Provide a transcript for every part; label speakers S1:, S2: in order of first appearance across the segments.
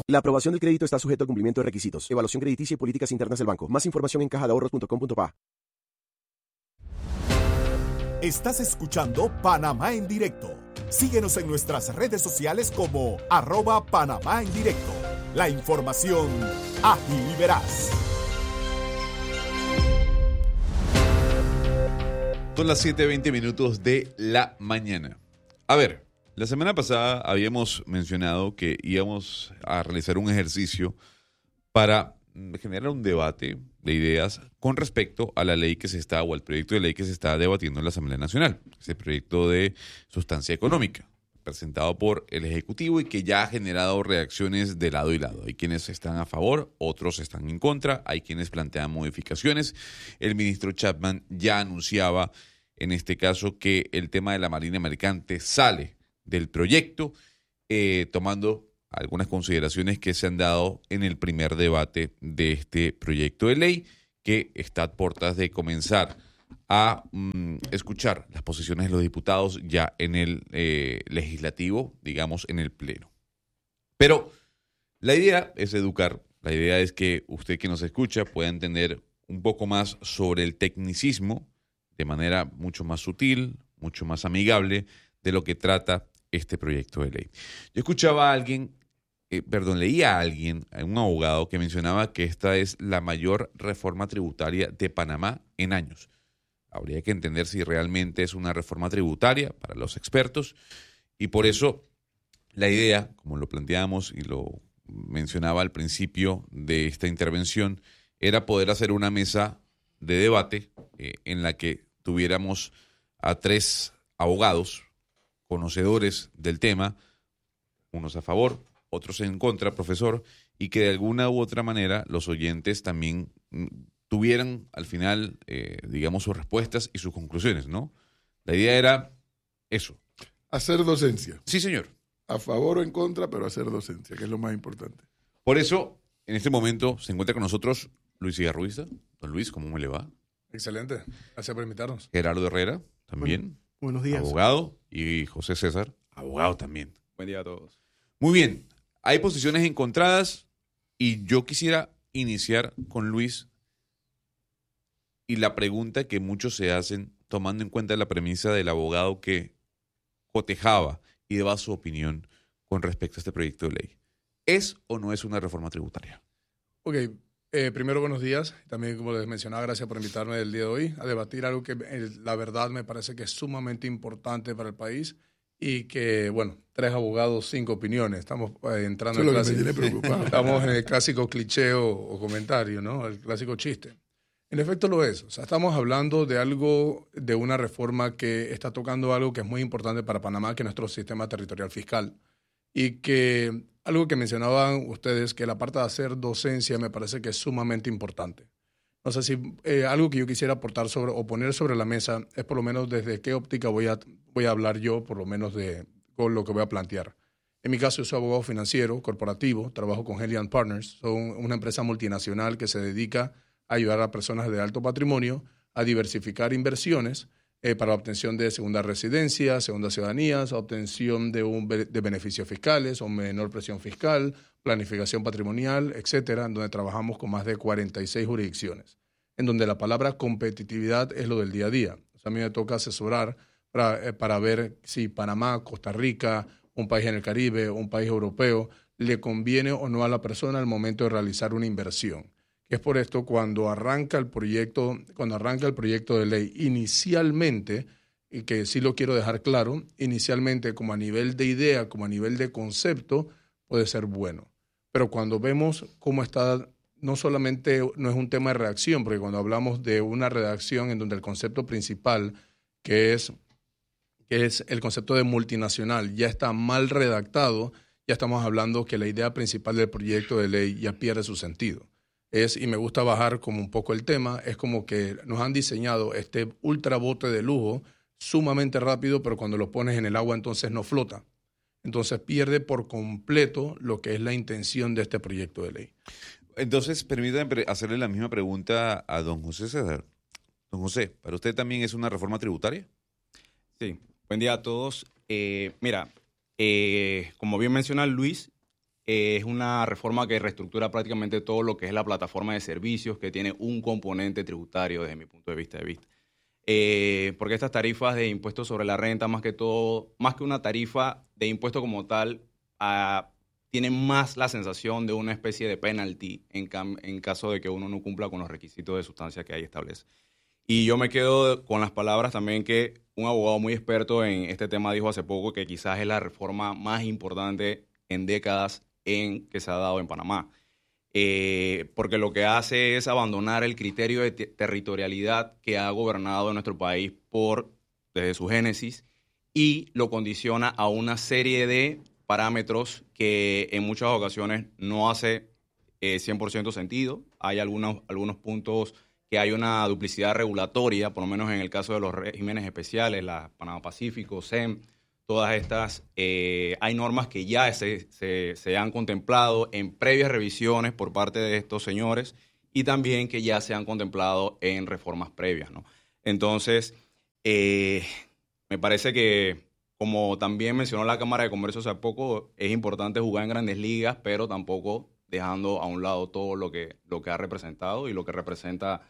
S1: La aprobación del crédito está sujeto al cumplimiento de requisitos, evaluación crediticia y políticas internas del banco. Más información en cajadeahorros.com.pa.
S2: Estás escuchando Panamá en Directo. Síguenos en nuestras redes sociales como @Panamá en Directo. La información ágil y veraz.
S3: Son las 7:20 de la mañana. A ver, la semana pasada habíamos mencionado que íbamos a realizar un ejercicio para generar un debate de ideas con respecto a la ley que se está, o al proyecto de ley que se está debatiendo en la Asamblea Nacional. Ese proyecto de sustancia económica, presentado por el Ejecutivo y que ya ha generado reacciones de lado y lado. Hay quienes están a favor, otros están en contra, hay quienes plantean modificaciones. El ministro Chapman ya anunciaba, en este caso, que el tema de la Marina Mercante sale del proyecto, tomando algunas consideraciones que se han dado en el primer debate de este proyecto de ley, que está a puertas de comenzar a escuchar las posiciones de los diputados ya en el legislativo, digamos, en el pleno. Pero la idea es educar, la idea es que usted que nos escucha pueda entender un poco más sobre el tecnicismo de manera mucho más sutil, mucho más amigable de lo que trata este proyecto de ley. Yo escuchaba a alguien, leía a alguien, a un abogado que mencionaba que esta es la mayor reforma tributaria de Panamá en años. Habría que entender si realmente es una reforma tributaria para los expertos, y por eso la idea, como lo planteamos y lo mencionaba al principio de esta intervención, era poder hacer una mesa de debate en la que tuviéramos a 3 abogados conocedores del tema, unos a favor, otros en contra, profesor, y que de alguna u otra manera los oyentes también tuvieran al final, digamos, sus respuestas y sus conclusiones, ¿no? La idea era eso.
S4: Hacer docencia.
S3: Sí, señor.
S4: A favor o en contra, pero hacer docencia, que es lo más importante.
S3: Por eso, en este momento se encuentra con nosotros Luis Igarruiza. Don Luis, ¿cómo me le va?
S5: Excelente. Gracias por invitarnos.
S3: Gerardo Herrera, también.
S6: Buenos días.
S3: Abogado. Y José César, abogado también.
S7: Buen día a todos.
S3: Muy bien. Hay posiciones encontradas y yo quisiera iniciar con Luis y la pregunta que muchos se hacen tomando en cuenta la premisa del abogado que cotejaba y daba su opinión con respecto a este proyecto de ley. ¿Es o no es una reforma tributaria?
S5: Ok, primero buenos días. También, como les mencionaba, gracias por invitarme el día de hoy a debatir algo que la verdad me parece que es sumamente importante para el país y que, bueno, 3 abogados, 5 opiniones. Estamos entrando
S4: Eso es lo que me tiene preocupado.
S5: Estamos en el clásico cliché o comentario, ¿no? El clásico chiste. En efecto lo es. O sea, estamos hablando de algo, de una reforma que está tocando algo que es muy importante para Panamá, que es nuestro sistema territorial fiscal. Y que algo que mencionaban ustedes, que la parte de hacer docencia me parece que es sumamente importante. No sé si algo que yo quisiera aportar sobre o poner sobre la mesa es por lo menos desde qué óptica voy a hablar yo, por lo menos con lo que voy a plantear. En mi caso, yo soy abogado financiero, corporativo, trabajo con Helian Partners, son una empresa multinacional que se dedica a ayudar a personas de alto patrimonio a diversificar inversiones para la obtención de segunda residencia, segunda ciudadanías, obtención de beneficios fiscales o menor presión fiscal, planificación patrimonial, etcétera, en donde trabajamos con más de 46 jurisdicciones, en donde la palabra competitividad es lo del día a día. O sea, a mí me toca asesorar para ver si Panamá, Costa Rica, un país en el Caribe, un país europeo, le conviene o no a la persona al momento de realizar una inversión. Es por esto cuando arranca el proyecto de ley inicialmente, y que sí lo quiero dejar claro, inicialmente como a nivel de idea, como a nivel de concepto, puede ser bueno. Pero cuando vemos cómo está, no solamente no es un tema de redacción, porque cuando hablamos de una redacción en donde el concepto principal, que es el concepto de multinacional, ya está mal redactado, ya estamos hablando que la idea principal del proyecto de ley ya pierde su sentido. Y me gusta bajar como un poco el tema, es como que nos han diseñado este ultra bote de lujo sumamente rápido, pero cuando lo pones en el agua entonces no flota. Entonces pierde por completo lo que es la intención de este proyecto de ley.
S3: Entonces, permítame hacerle la misma pregunta a don José César. Don José, ¿para usted también es una reforma tributaria?
S7: Sí, buen día a todos. Como bien menciona Luis,
S6: es una reforma que reestructura prácticamente todo lo que es la plataforma de servicios, que tiene un componente tributario desde mi punto de vista. Porque estas tarifas de impuestos sobre la renta, más que una tarifa de impuesto como tal, tienen más la sensación de una especie de penalty en caso de que uno no cumpla con los requisitos de sustancia que ahí establece. Y yo me quedo con las palabras también que un abogado muy experto en este tema dijo hace poco, que quizás es la reforma más importante en décadas que se ha dado en Panamá. Porque lo que hace es abandonar el criterio de territorialidad que ha gobernado en nuestro país desde su génesis, y lo condiciona a una serie de parámetros que en muchas ocasiones no hace 100% sentido. Hay algunos puntos que hay una duplicidad regulatoria, por lo menos en el caso de los regímenes especiales, la Panamá Pacífico, SEM, todas estas, hay normas que ya se han contemplado en previas revisiones por parte de estos señores, y también que ya se han contemplado en reformas previas, ¿no? Entonces, me parece que, como también mencionó la Cámara de Comercio hace poco, es importante jugar en grandes ligas, pero tampoco dejando a un lado todo lo que ha representado y lo que representa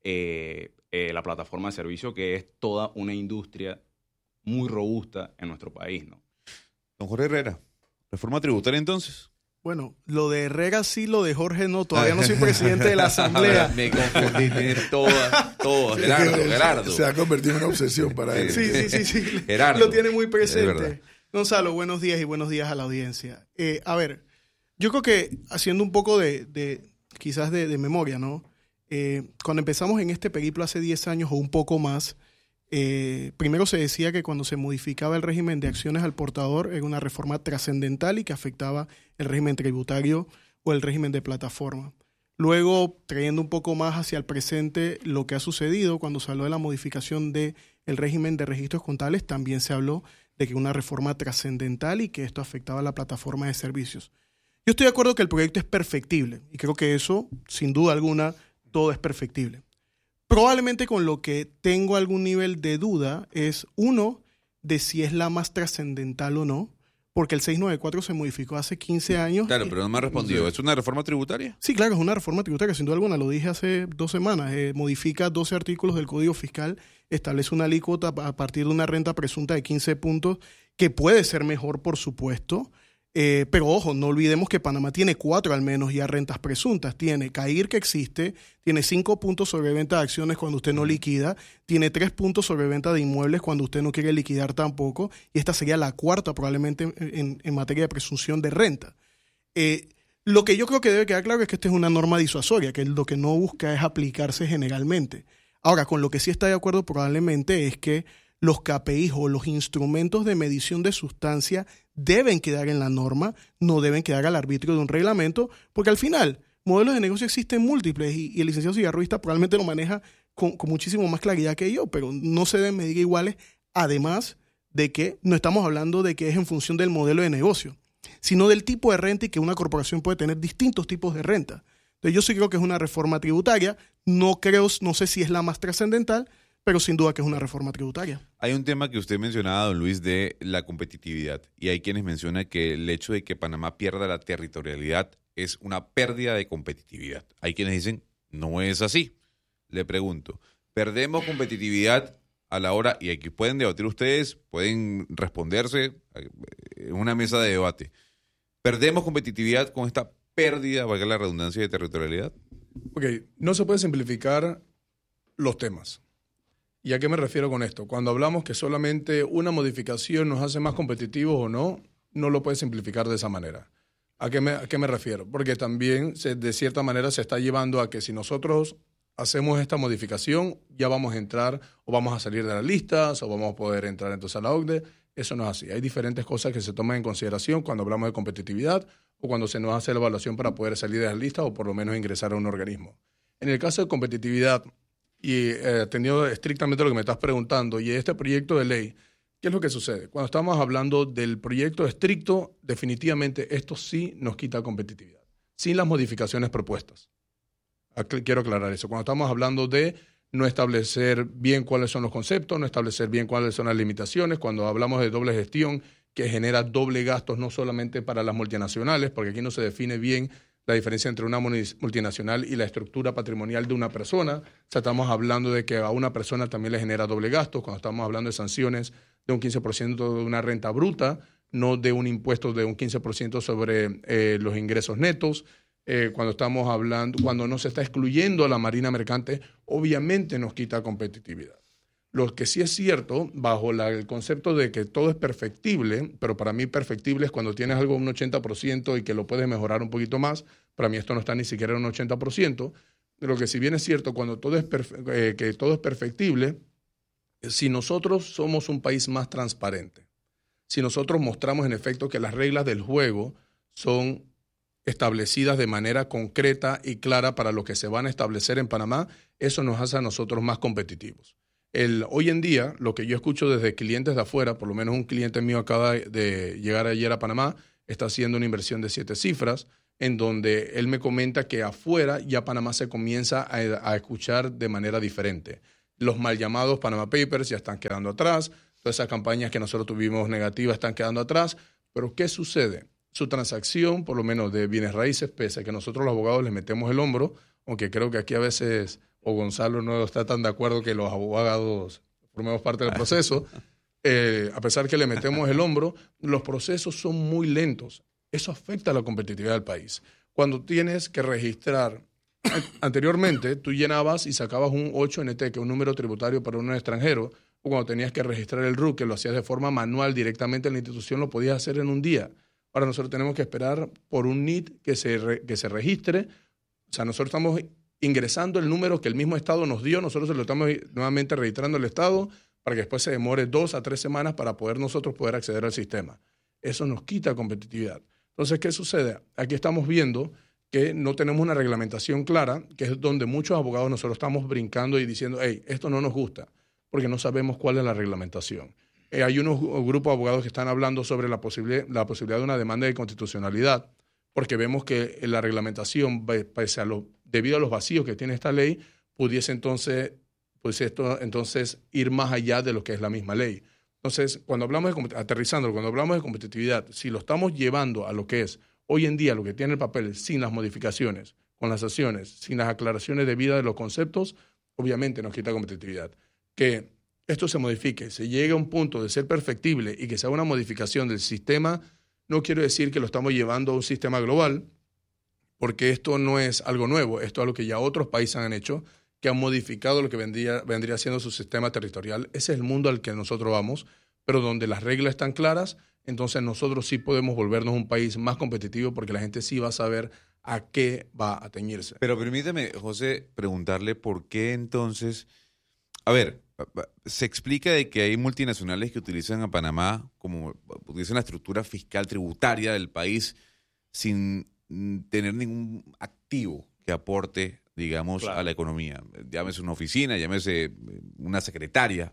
S6: la plataforma de servicio, que es toda una industria muy robusta en nuestro país, ¿no?
S3: Don Jorge Herrera, ¿reforma tributaria entonces?
S7: Bueno, lo de Herrera sí, lo de Jorge no. Todavía no soy presidente de la Asamblea.
S3: Me confundí, tiene todas. Gerardo.
S4: Se ha convertido en una obsesión para él.
S7: Sí.
S3: Gerardo.
S7: Lo tiene muy presente. Gonzalo, buenos días y buenos días a la audiencia. A ver, yo creo que haciendo un poco quizás de memoria, ¿no? Cuando empezamos en este periplo hace 10 años o un poco más, primero se decía que cuando se modificaba el régimen de acciones al portador era una reforma trascendental y que afectaba el régimen tributario o el régimen de plataforma. Luego, trayendo un poco más hacia el presente, lo que ha sucedido cuando se habló de la modificación del régimen de registros contables, también se habló de que una reforma trascendental y que esto afectaba a la plataforma de servicios. Yo estoy de acuerdo que el proyecto es perfectible y creo que eso, sin duda alguna, todo es perfectible. Probablemente con lo que tengo algún nivel de duda es, uno, de si es la más trascendental o no, porque el 694 se modificó hace 15 años.
S3: Claro, pero no me ha respondido. ¿Es una reforma tributaria?
S7: Sí, claro, es una reforma tributaria, sin duda alguna. Lo dije hace 2 semanas. Modifica 12 artículos del Código Fiscal, establece una alícuota a partir de una renta presunta de 15 puntos, que puede ser mejor, por supuesto. Pero ojo, no olvidemos que Panamá tiene 4 al menos ya rentas presuntas. Tiene CAIR, que existe, tiene 5 puntos sobre venta de acciones cuando usted no liquida, tiene 3 puntos sobre venta de inmuebles cuando usted no quiere liquidar tampoco, y esta sería la 4ª probablemente en materia de presunción de renta. Lo que yo creo que debe quedar claro es que esta es una norma disuasoria, que lo que no busca es aplicarse generalmente. Ahora, con lo que sí está de acuerdo probablemente es que los KPIs o los instrumentos de medición de sustancia deben quedar en la norma, no deben quedar al arbitrio de un reglamento, porque al final modelos de negocio existen múltiples y el licenciado Cigarruista probablemente lo maneja con muchísimo más claridad que yo, pero no se deben medir iguales, además de que no estamos hablando de que es en función del modelo de negocio, sino del tipo de renta, y que una corporación puede tener distintos tipos de renta. Entonces yo sí creo que es una reforma tributaria, no sé si es la más trascendental, pero sin duda que es una reforma tributaria.
S3: Hay un tema que usted mencionaba, don Luis, de la competitividad. Y hay quienes mencionan que el hecho de que Panamá pierda la territorialidad es una pérdida de competitividad. Hay quienes dicen, no es así. Le pregunto, ¿perdemos competitividad a la hora, y aquí pueden debatir ustedes, pueden responderse en una mesa de debate, ¿perdemos competitividad con esta pérdida, valga la redundancia, de territorialidad?
S5: Ok, no se puede simplificar los temas. ¿Y a qué me refiero con esto? Cuando hablamos que solamente una modificación nos hace más competitivos o no, no lo puedes simplificar de esa manera. ¿A qué me refiero? Porque también, de cierta manera, se está llevando a que si nosotros hacemos esta modificación, ya vamos a entrar o vamos a salir de las listas o vamos a poder entrar entonces a la OCDE. Eso no es así. Hay diferentes cosas que se toman en consideración cuando hablamos de competitividad o cuando se nos hace la evaluación para poder salir de las listas o por lo menos ingresar a un organismo. En el caso de competitividad, y atendiendo estrictamente lo que me estás preguntando, y este proyecto de ley, ¿qué es lo que sucede? Cuando estamos hablando del proyecto estricto, definitivamente esto sí nos quita competitividad, sin las modificaciones propuestas. Quiero aclarar eso. Cuando estamos hablando de no establecer bien cuáles son los conceptos, no establecer bien cuáles son las limitaciones, cuando hablamos de doble gestión, que genera doble gastos no solamente para las multinacionales, porque aquí no se define bien la diferencia entre una multinacional y la estructura patrimonial de una persona. O sea, estamos hablando de que a una persona también le genera doble gasto cuando estamos hablando de sanciones de un 15% de una renta bruta, no de un impuesto de un 15% sobre los ingresos netos. Cuando no se está excluyendo a la marina mercante, obviamente nos quita competitividad. Lo que sí es cierto, bajo el concepto de que todo es perfectible, pero para mí perfectible es cuando tienes algo un 80% y que lo puedes mejorar un poquito más. Para mí esto no está ni siquiera en un 80%. Lo que si bien es cierto, cuando que todo es perfectible, si nosotros somos un país más transparente, si nosotros mostramos en efecto que las reglas del juego son establecidas de manera concreta y clara para lo que se van a establecer en Panamá, eso nos hace a nosotros más competitivos. Hoy en día, lo que yo escucho desde clientes de afuera, por lo menos un cliente mío acaba de llegar ayer a Panamá, está haciendo una inversión de 7 cifras, en donde él me comenta que afuera ya Panamá se comienza a escuchar de manera diferente. Los mal llamados Panama Papers ya están quedando atrás, todas esas campañas que nosotros tuvimos negativas están quedando atrás, pero ¿qué sucede? Su transacción, por lo menos de bienes raíces, pese a que nosotros los abogados les metemos el hombro, aunque creo que aquí a veces o Gonzalo no está tan de acuerdo que los abogados formemos parte del proceso, a pesar que le metemos el hombro, los procesos son muy lentos. Eso afecta a la competitividad del país. Cuando tienes que registrar, anteriormente tú llenabas y sacabas un 8NT, que es un número tributario para un extranjero, o cuando tenías que registrar el RUC, que lo hacías de forma manual directamente en la institución, lo podías hacer en un día. Ahora nosotros tenemos que esperar por un NIT que se registre. O sea, nosotros estamos ingresando el número que el mismo Estado nos dio, nosotros se lo estamos nuevamente registrando al Estado para que después se demore 2 a 3 semanas para nosotros poder acceder al sistema. Eso nos quita competitividad. Entonces, ¿qué sucede? Aquí estamos viendo que no tenemos una reglamentación clara, que es donde muchos abogados nosotros estamos brincando y diciendo, hey, esto no nos gusta, porque no sabemos cuál es la reglamentación. Hay unos grupos de abogados que están hablando sobre la posibilidad de una demanda de constitucionalidad, porque vemos que la reglamentación, debido a los vacíos que tiene esta ley, pudiese entonces ir más allá de lo que es la misma ley. Entonces, cuando hablamos de competitividad, si lo estamos llevando a lo que es hoy en día, lo que tiene el papel, sin las modificaciones, con las sanciones, sin las aclaraciones debidas de los conceptos, obviamente nos quita competitividad. Que esto se modifique, se llegue a un punto de ser perfectible y que se haga una modificación del sistema, no quiero decir que lo estamos llevando a un sistema global, porque esto no es algo nuevo, esto es algo que ya otros países han hecho, que han modificado lo que vendría siendo su sistema territorial. Ese es el mundo al que nosotros vamos, pero donde las reglas están claras, entonces nosotros sí podemos volvernos un país más competitivo porque la gente sí va a saber a qué va a teñirse.
S3: Pero permíteme, José, preguntarle por qué entonces... A ver, se explica de que hay multinacionales que utilizan a Panamá como utilizan la estructura fiscal tributaria del país sin tener ningún activo que aporte, digamos, claro, a la economía. Llámese una oficina, llámese una secretaria.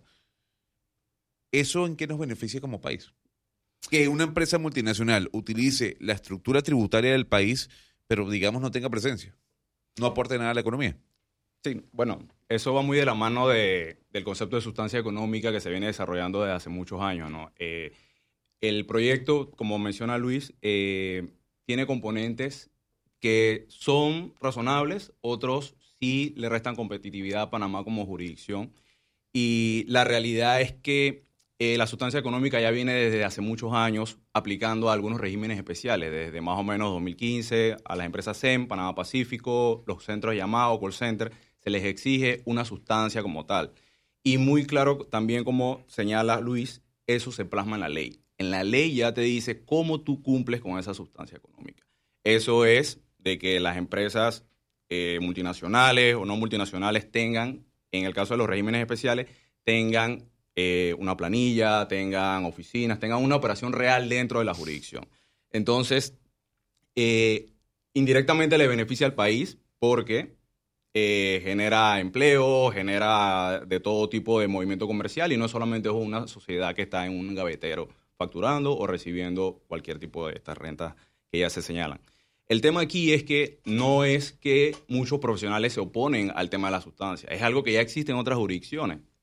S3: ¿Eso en qué nos beneficia como país? Que una empresa multinacional utilice la estructura tributaria del país, pero digamos no tenga presencia, no aporte nada a la economía.
S6: Sí, bueno, eso va muy de la mano del concepto de sustancia económica que se viene desarrollando desde hace muchos años, ¿no? El proyecto, como menciona Luis, tiene componentes que son razonables, otros sí le restan competitividad a Panamá como jurisdicción. Y la realidad es que la sustancia económica ya viene desde hace muchos años aplicando a algunos regímenes especiales, desde más o menos 2015 a las empresas SEM, Panamá Pacífico, los centros llamados, call center, se les exige una sustancia como tal. Y muy claro también, como señala Luis, eso se plasma en la ley. En la ley ya te dice cómo tú cumples con esa sustancia económica. Eso es de que las empresas multinacionales o no multinacionales tengan, en el caso de los regímenes especiales, tengan una planilla, tengan oficinas, tengan una operación real dentro de la jurisdicción. Entonces, indirectamente le beneficia al país porque genera empleo, genera de todo tipo de movimiento comercial y no solamente es una sociedad que está en un gavetero facturando o recibiendo cualquier tipo de estas rentas que ya se señalan. El tema aquí es que no es que muchos profesionales se oponen al tema de la sustancia, es algo que ya existe en otras jurisdicciones.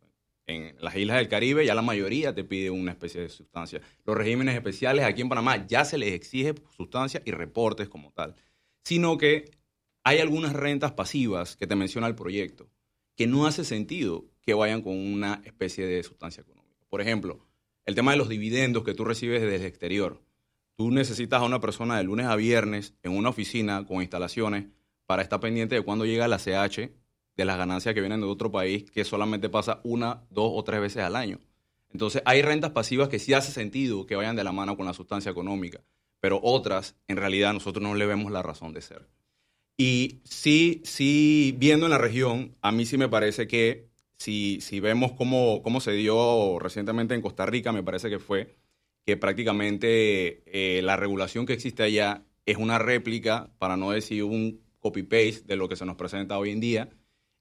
S6: En las islas del Caribe ya la mayoría te pide una especie de sustancia. Los regímenes especiales aquí en Panamá ya se les exige sustancia y reportes como tal. Sino que hay algunas rentas pasivas que te menciona el proyecto que no hace sentido que vayan con una especie de sustancia económica. Por ejemplo, el tema de los dividendos que tú recibes desde el exterior. Tú necesitas a una persona de lunes a viernes en una oficina con instalaciones para estar pendiente de cuándo llega la CH de las ganancias que vienen de otro país, que solamente pasa 1, 2 o 3 veces al año. Entonces, hay rentas pasivas que sí hace sentido que vayan de la mano con la sustancia económica, pero otras, en realidad, nosotros no le vemos la razón de ser. Y sí, viendo en la región, a mí sí me parece que si vemos cómo se dio recientemente en Costa Rica, me parece que fue que prácticamente la regulación que existe allá es una réplica, para no decir un copy-paste de lo que se nos presenta hoy en día.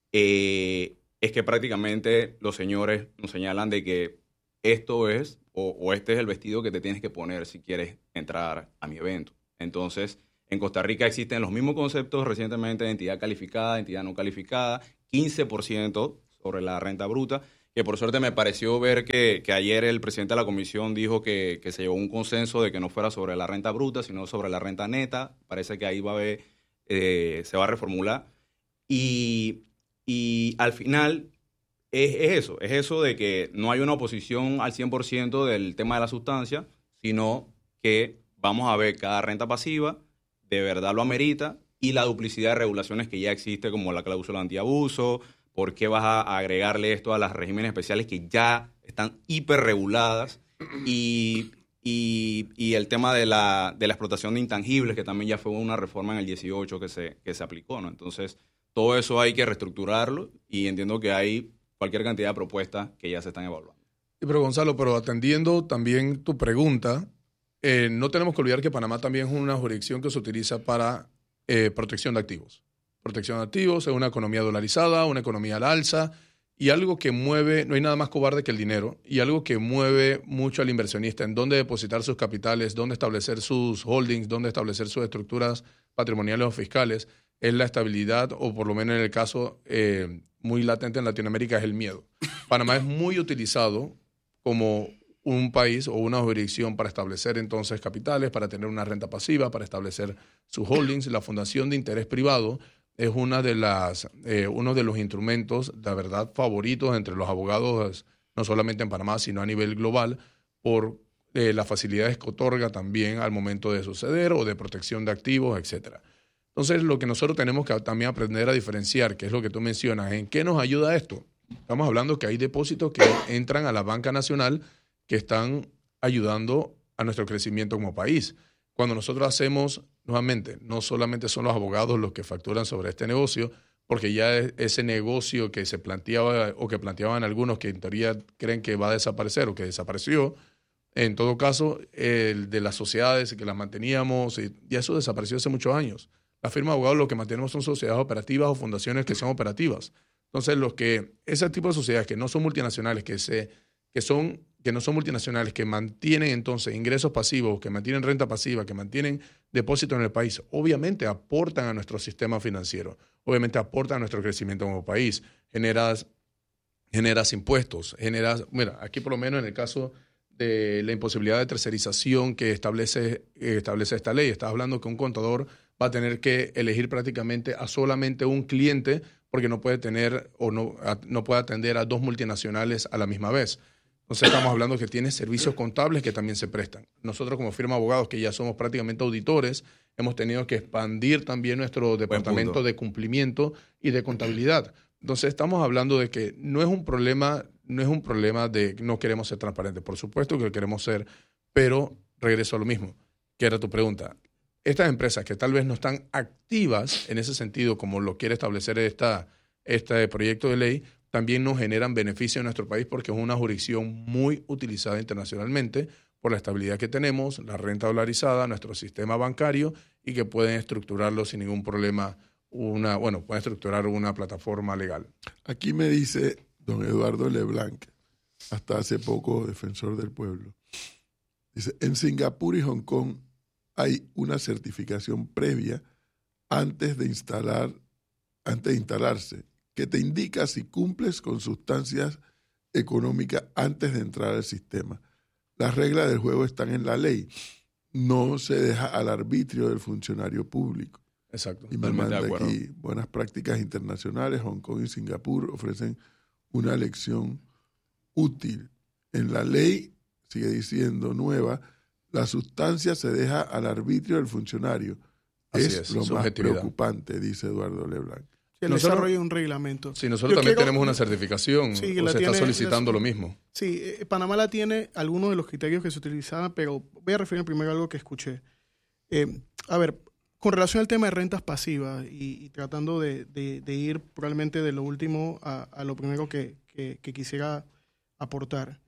S6: Es que prácticamente los señores nos señalan de que esto es, o este es el vestido que te tienes que poner si quieres entrar a mi evento. Entonces, en Costa Rica existen los mismos conceptos recientemente de entidad calificada, entidad no calificada, 15% sobre la renta bruta, que por suerte me pareció ver que ayer el presidente de la comisión dijo que se llegó a un consenso de que no fuera sobre la renta bruta, sino sobre la renta neta. Parece que ahí va a haber, se va a reformular. Y al final es eso de que no hay una oposición al 100% del tema de la sustancia, sino que vamos a ver cada renta pasiva, de verdad lo amerita, y la duplicidad de regulaciones que ya existe, como la cláusula antiabuso. ¿Por qué vas a agregarle esto a las regímenes especiales que ya están hiperreguladas? Y el tema de la explotación de intangibles, que también ya fue una reforma en el 18 que se aplicó, ¿no? Entonces, todo eso hay que reestructurarlo y entiendo que hay cualquier cantidad de propuestas que ya se están evaluando.
S5: Sí, pero Gonzalo, atendiendo también tu pregunta, no tenemos que olvidar que Panamá también es una jurisdicción que se utiliza para protección de activos. Protección de activos es una economía dolarizada, una economía al alza, y algo que mueve, no hay nada más cobarde que el dinero, y algo que mueve mucho al inversionista en dónde depositar sus capitales, dónde establecer sus holdings, dónde establecer sus estructuras patrimoniales o fiscales, es la estabilidad, o por lo menos en el caso muy latente en Latinoamérica, es el miedo. Panamá es muy utilizado como un país o una jurisdicción para establecer entonces capitales, para tener una renta pasiva, para establecer sus holdings. La fundación de interés privado es uno de los instrumentos, la verdad, favoritos entre los abogados, no solamente en Panamá, sino a nivel global, por las facilidades que otorga también al momento de suceder o de protección de activos, etcétera. Entonces, lo que nosotros tenemos que también aprender a diferenciar, que es lo que tú mencionas, ¿en qué nos ayuda esto? Estamos hablando que hay depósitos que entran a la banca nacional que están ayudando a nuestro crecimiento como país. Cuando nosotros hacemos, nuevamente, no solamente son los abogados los que facturan sobre este negocio, porque ya ese negocio que se planteaba o que planteaban algunos que en teoría creen que va a desaparecer o que desapareció, en todo caso, el de las sociedades que las manteníamos, ya eso desapareció hace muchos años. La firma de abogados lo que mantenemos son sociedades operativas o fundaciones que son operativas. Entonces, ese tipo de sociedades que no son multinacionales, que no son multinacionales, que mantienen entonces ingresos pasivos, que mantienen renta pasiva, que mantienen depósitos en el país, obviamente aportan a nuestro sistema financiero, obviamente aportan a nuestro crecimiento como país, generas impuestos, mira, aquí por lo menos en el caso de la imposibilidad de tercerización que establece esta ley, estás hablando que un contador va a tener que elegir prácticamente a solamente un cliente porque no puede tener o no puede atender a 2 multinacionales a la misma vez. Entonces estamos hablando que tiene servicios contables que también se prestan. Nosotros como firma de abogados, que ya somos prácticamente auditores, hemos tenido que expandir también nuestro departamento de cumplimiento y de contabilidad. Entonces estamos hablando de que no es un problema de no queremos ser transparentes. Por supuesto que lo queremos ser, pero regreso a lo mismo, que era tu pregunta. Estas empresas que tal vez no están activas en ese sentido, como lo quiere establecer este proyecto de ley, también nos generan beneficio en nuestro país porque es una jurisdicción muy utilizada internacionalmente por la estabilidad que tenemos, la renta dolarizada, nuestro sistema bancario y que pueden estructurarlo sin ningún problema, pueden estructurar una plataforma legal.
S4: Aquí me dice don Eduardo Leblanc, hasta hace poco defensor del pueblo, dice, en Singapur y Hong Kong hay una certificación previa antes de instalarse que te indica si cumples con sustancias económica antes de entrar al sistema. Las reglas del juego están en la ley. No se deja al arbitrio del funcionario público.
S5: Exacto.
S4: Y me manda aquí buenas prácticas internacionales. Hong Kong y Singapur ofrecen una lección útil. En la ley, sigue diciendo, nueva, la sustancia se deja al arbitrio del funcionario. Es lo más preocupante, dice Eduardo Leblanc.
S7: Que desarrolle un reglamento.
S5: Sí, nosotros también tenemos una certificación,
S7: sí,
S5: o se está solicitando lo mismo.
S7: Sí, Panamá la tiene, algunos de los criterios que se utilizaban, pero voy a referir primero a algo que escuché. A ver, con relación al tema de rentas pasivas y tratando de ir probablemente de lo último a lo primero que quisiera aportar.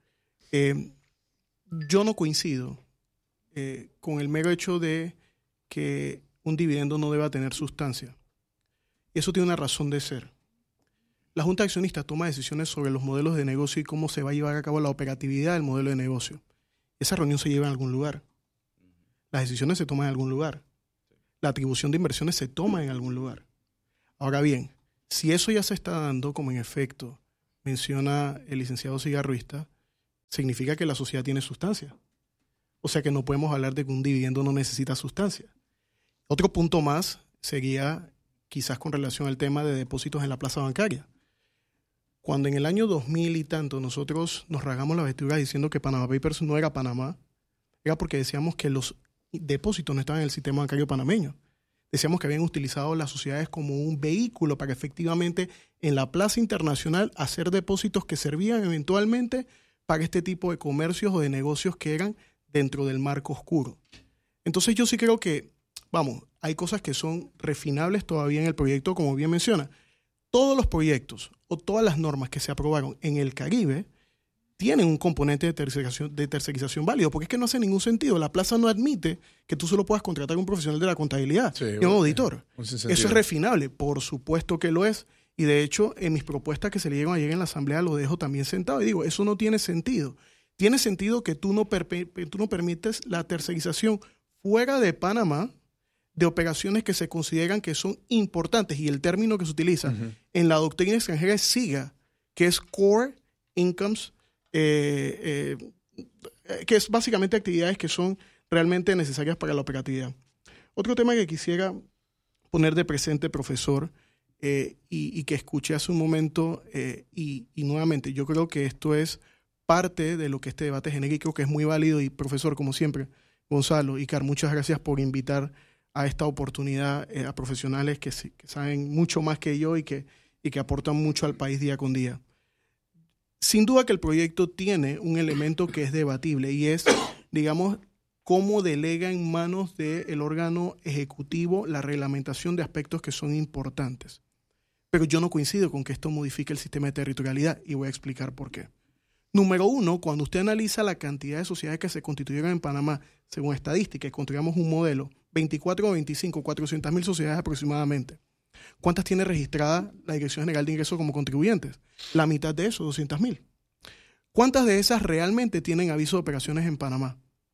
S7: Yo no coincido con el mero hecho de que un dividendo no deba tener sustancia. Y eso tiene una razón de ser. La Junta de Accionistas toma decisiones sobre los modelos de negocio y cómo se va a llevar a cabo la operatividad del modelo de negocio. Esa reunión se lleva en algún lugar. Las decisiones se toman en algún lugar. La atribución de inversiones se toma en algún lugar. Ahora bien, si eso ya se está dando, como en efecto menciona el licenciado Cigarruista, significa que la sociedad tiene sustancia. O sea que no podemos hablar de que un dividendo no necesita sustancia. Otro punto más sería quizás con relación al tema de depósitos en la plaza bancaria. Cuando en el año 2000 y tanto nosotros nos rasgamos la vestidura diciendo que Panama Papers no era Panamá, era porque decíamos que los depósitos no estaban en el sistema bancario panameño. Decíamos que habían utilizado las sociedades como un vehículo para efectivamente en la plaza internacional hacer depósitos que servían eventualmente para este tipo de comercios o de negocios que eran dentro del marco oscuro. Entonces yo sí creo que, hay cosas que son refinables todavía en el proyecto, como bien menciona. Todos los proyectos o todas las normas que se aprobaron en el Caribe tienen un componente de tercerización válido, porque es que no hace ningún sentido. La plaza no admite que tú solo puedas contratar a un profesional de la contabilidad y un auditor. Eso es refinable, por supuesto que lo es. Y de hecho, en mis propuestas que se le dieron ayer en la Asamblea lo dejo también sentado y digo, eso no tiene sentido. Tiene sentido que tú no permites la tercerización fuera de Panamá de operaciones que se consideran que son importantes, y el término que se utiliza en la doctrina extranjera es SIGA, que es Core Incomes, que es básicamente actividades que son realmente necesarias para la operatividad. Otro tema que quisiera poner de presente, profesor, y que escuché hace un momento, y nuevamente yo creo que esto es parte de lo que este debate genera y creo que es muy válido, y profesor, como siempre, Gonzalo y Car, muchas gracias por invitar a esta oportunidad a profesionales que saben mucho más que yo y que aportan mucho al país día con día. Sin duda que el proyecto tiene un elemento que es debatible y es, digamos, cómo delega en manos del órgano ejecutivo la reglamentación de aspectos que son importantes. Pero yo no coincido con que esto modifique el sistema de territorialidad y voy a explicar por qué. Número uno, cuando usted analiza la cantidad de sociedades que se constituyeron en Panamá, según estadística, y construyamos un modelo, 24 o 25, 400.000 sociedades aproximadamente. ¿Cuántas tiene registrada la Dirección General de Ingresos como contribuyentes? La mitad de eso, 200.000. ¿Cuántas de esas realmente tienen aviso de operaciones en Panamá?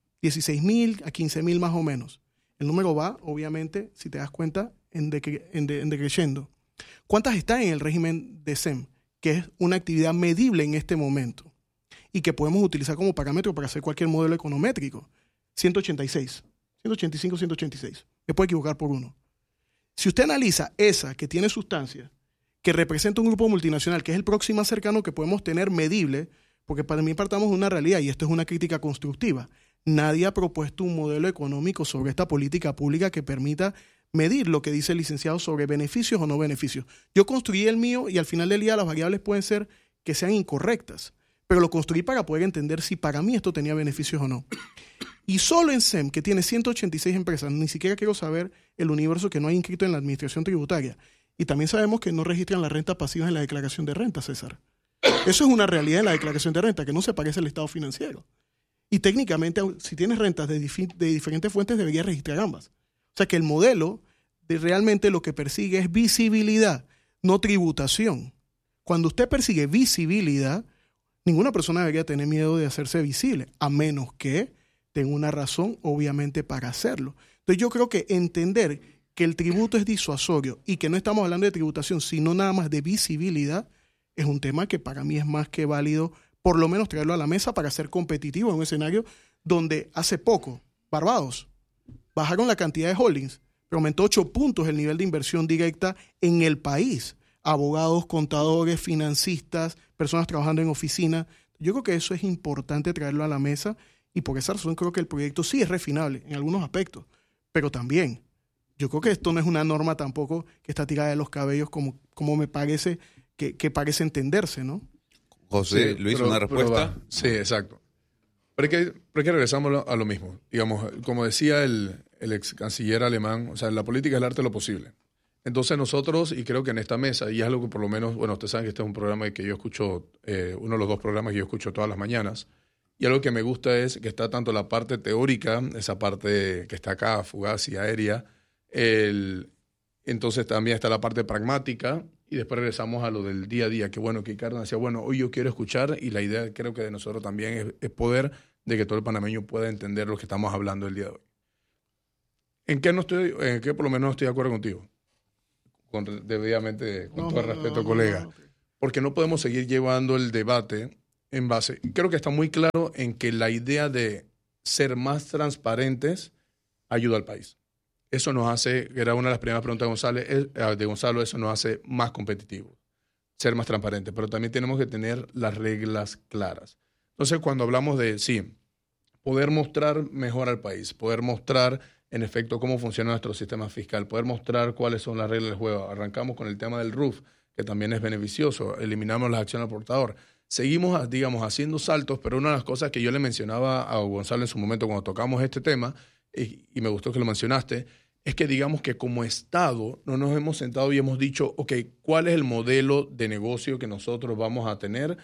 S7: 16.000 a 15.000 más o menos. El número va, obviamente, si te das cuenta, en decreciendo. ¿Cuántas están en el régimen de SEM, que es una actividad medible en este momento y que podemos utilizar como parámetro para hacer cualquier modelo econométrico? 186, 185, 186. Me puedo equivocar por uno. Si usted analiza esa que tiene sustancia, que representa un grupo multinacional, que es el próximo más cercano que podemos tener medible, porque para mí partamos de una realidad, y esto es una crítica constructiva. Nadie ha propuesto un modelo económico sobre esta política pública que permita medir lo que dice el licenciado sobre beneficios o no beneficios. Yo construí el mío y al final del día las variables pueden ser que sean incorrectas, pero lo construí para poder entender si para mí esto tenía beneficios o no. Y solo en SEM, que tiene 186 empresas, ni siquiera quiero saber el universo que no hay inscrito en la administración tributaria. Y también sabemos que no registran las rentas pasivas en la declaración de renta, César. Eso es una realidad en la declaración de renta, que no se parece al estado financiero. Y técnicamente, si tienes rentas de diferentes fuentes, deberías registrar ambas. O sea que el modelo realmente lo que persigue es visibilidad, no tributación. Cuando usted persigue visibilidad, ninguna persona debería tener miedo de hacerse visible, a menos que tenga una razón, obviamente, para hacerlo. Entonces yo creo que entender que el tributo es disuasorio y que no estamos hablando de tributación, sino nada más de visibilidad, es un tema que para mí es más que válido por lo menos traerlo a la mesa para ser competitivo en un escenario donde hace poco, Barbados, bajaron la cantidad de holdings, pero aumentó 8 puntos el nivel de inversión directa en el país. Abogados, contadores, financistas, personas trabajando en oficina. Yo creo que eso es importante traerlo a la mesa y por esa razón creo que el proyecto sí es refinable en algunos aspectos, pero también yo creo que esto no es una norma tampoco que está tirada de los cabellos como me parece que parece entenderse, ¿no?
S3: José,
S5: Sí,
S3: Luis,
S5: pero-
S3: una respuesta.
S5: Sí, exacto. Pero es que regresamos a lo mismo. Digamos, como decía el ex canciller alemán, o sea, la política es el arte de lo posible. Entonces nosotros, y creo que en esta mesa, y es algo que por lo menos, bueno, ustedes saben que este es un programa que yo escucho, uno de los 2 programas que yo escucho todas las mañanas, y algo que me gusta es que está tanto la parte teórica, esa parte que está acá, fugaz y aérea, entonces también está la parte pragmática, y después regresamos a lo del día a día, que bueno, que Ricardo decía, bueno, hoy yo quiero escuchar, y la idea creo que de nosotros también es poder de que todo el panameño pueda entender lo que estamos hablando el día de hoy. ¿En qué por lo menos no estoy de acuerdo contigo? Debidamente, con todo el respeto, colega.
S7: no.
S5: Porque no podemos seguir llevando el debate en base. Creo que está muy claro en que la idea de ser más transparentes ayuda al país. Eso nos hace, era una de las primeras preguntas de Gonzalo, eso nos hace más competitivos, ser más transparentes. Pero también tenemos que tener las reglas claras. Entonces, cuando hablamos de, sí, poder mostrar mejor al país, poder mostrar en efecto cómo funciona nuestro sistema fiscal, poder mostrar cuáles son las reglas del juego. Arrancamos con el tema del RUF, que también es beneficioso, eliminamos las acciones al portador. Seguimos, digamos, haciendo saltos, pero una de las cosas que yo le mencionaba a Gonzalo en su momento cuando tocamos este tema, y me gustó que lo mencionaste, es que digamos que como Estado no nos hemos sentado y hemos dicho, ok, ¿cuál es el modelo de negocio que nosotros vamos a tener?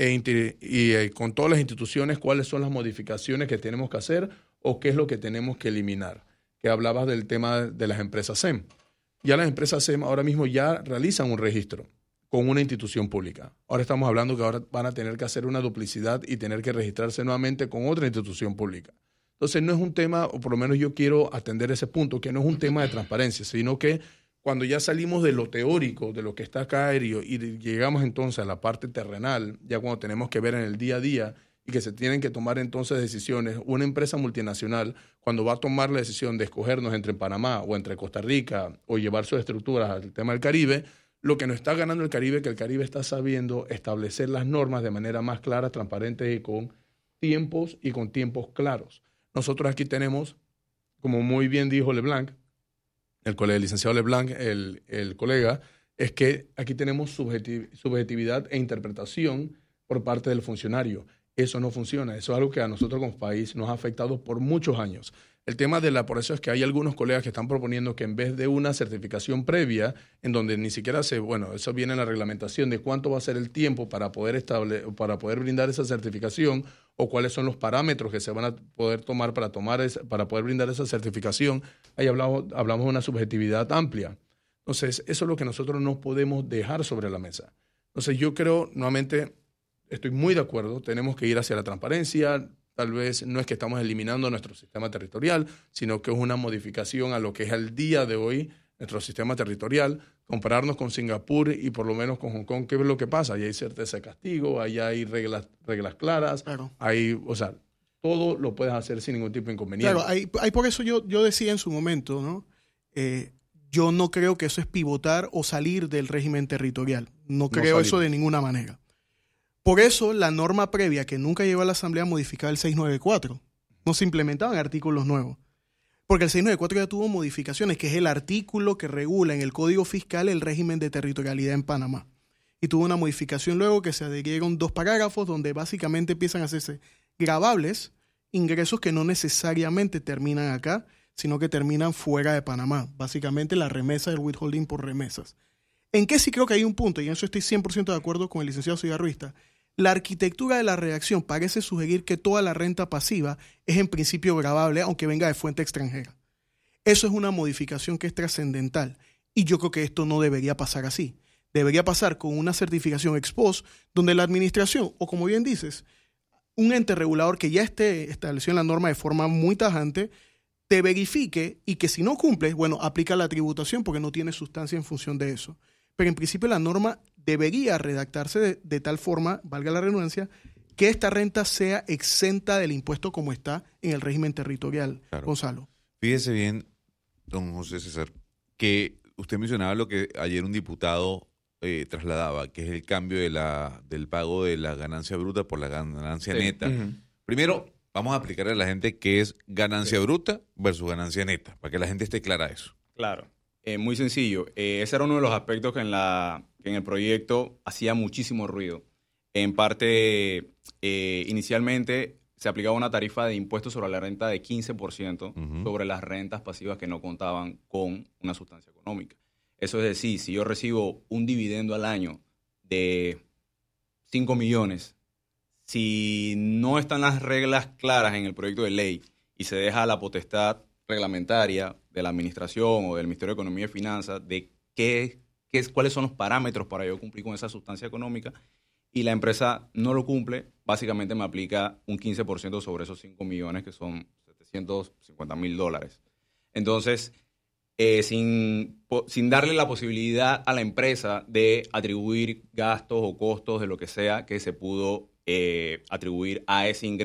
S5: Con todas las instituciones, ¿cuáles son las modificaciones que tenemos que hacer o qué es lo que tenemos que eliminar? Que hablabas del tema de las empresas SEM. Ya las empresas SEM ahora mismo ya realizan un registro con una institución pública. Ahora estamos hablando que ahora van a tener que hacer una duplicidad y tener que registrarse nuevamente con otra institución pública. Entonces no es un tema, o por lo menos yo quiero atender ese punto, que no es un tema de transparencia, sino que cuando ya salimos de lo teórico, de lo que está acá aéreo, y llegamos entonces a la parte terrenal, ya cuando tenemos que ver en el día a día y que se tienen que tomar entonces decisiones, una empresa multinacional, cuando va a tomar la decisión de escogernos entre Panamá o entre Costa Rica o llevar sus estructuras al tema del Caribe, lo que nos está ganando el Caribe es que el Caribe está sabiendo establecer las normas de manera más clara, transparente y con tiempos claros. Nosotros aquí tenemos, como muy bien dijo LeBlanc, el licenciado LeBlanc, el colega, es que aquí tenemos subjetividad e interpretación por parte del funcionario. Eso no funciona. Eso es algo que a nosotros como país nos ha afectado por muchos años. El tema por eso es que hay algunos colegas que están proponiendo que en vez de una certificación previa, en donde ni siquiera eso viene en la reglamentación de cuánto va a ser el tiempo para poder brindar esa certificación o cuáles son los parámetros que se van a poder tomar para poder brindar esa certificación. Ahí hablamos de una subjetividad amplia. Entonces, eso es lo que nosotros no podemos dejar sobre la mesa. Entonces, yo creo, nuevamente, estoy muy de acuerdo, tenemos que ir hacia la transparencia. Tal vez no es que estamos eliminando nuestro sistema territorial, sino que es una modificación a lo que es al día de hoy nuestro sistema territorial, compararnos con Singapur y por lo menos con Hong Kong. ¿Qué es lo que pasa? Ahí hay certeza de castigo, ahí hay reglas claras,
S7: Claro.
S5: Todo lo puedes hacer sin ningún tipo de inconveniente.
S7: Claro, hay por eso yo decía en su momento, ¿no? Yo no creo que eso es pivotar o salir del régimen territorial. No creo eso de ninguna manera. Por eso la norma previa que nunca llegó a la Asamblea modificaba el 694. No se implementaban artículos nuevos. Porque el 694 ya tuvo modificaciones, que es el artículo que regula en el Código Fiscal el régimen de territorialidad en Panamá. Y tuvo una modificación luego que se adhirieron 2 parágrafos donde básicamente empiezan a hacerse gravables ingresos que no necesariamente terminan acá, sino que terminan fuera de Panamá. Básicamente la remesa del withholding por remesas. ¿En qué sí creo que hay un punto? Y en eso estoy 100% de acuerdo con el licenciado Cigarruista. La arquitectura de la redacción parece sugerir que toda la renta pasiva es en principio gravable, aunque venga de fuente extranjera. Eso es una modificación que es trascendental. Y yo creo que esto no debería pasar así. Debería pasar con una certificación ex post, donde la administración, o como bien dices, un ente regulador que ya esté establecido en la norma de forma muy tajante, te verifique y que si no cumples, bueno, aplica la tributación porque no tiene sustancia en función de eso. Pero en principio la norma debería redactarse de tal forma, valga la redundancia, que esta renta sea exenta del impuesto como está en el régimen territorial.
S3: Claro.
S7: Gonzalo.
S3: Fíjese bien, don José César, que usted mencionaba lo que ayer un diputado trasladaba, que es el cambio del pago de la ganancia bruta por la ganancia neta. Primero, vamos a explicarle a la gente qué es ganancia bruta versus ganancia neta, para que la gente esté clara de eso.
S6: Claro, muy sencillo. Ese era uno de los aspectos que en el proyecto hacía muchísimo ruido. En parte, inicialmente se aplicaba una tarifa de impuestos sobre la renta de 15% sobre las rentas pasivas que no contaban con una sustancia económica. Eso es decir, si yo recibo un dividendo al año de 5 millones, si no están las reglas claras en el proyecto de ley y se deja la potestad reglamentaria de la administración o del Ministerio de Economía y Finanzas de cuáles son los parámetros para yo cumplir con esa sustancia económica, y la empresa no lo cumple, básicamente me aplica un 15% sobre esos 5 millones, que son $750,000. Entonces, sin darle la posibilidad a la empresa de atribuir gastos o costos de lo que sea que se pudo atribuir a ese ingreso